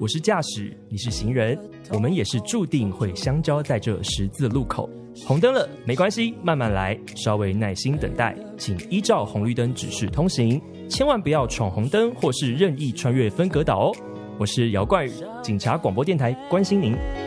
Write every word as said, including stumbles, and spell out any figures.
我是驾驶，你是行人，我们也是注定会相交在这十字路口。红灯了，没关系，慢慢来，稍微耐心等待，请依照红绿灯指示通行，千万不要闯红灯或是任意穿越分隔岛哦。我是姚冠宇，警察广播电台关心您。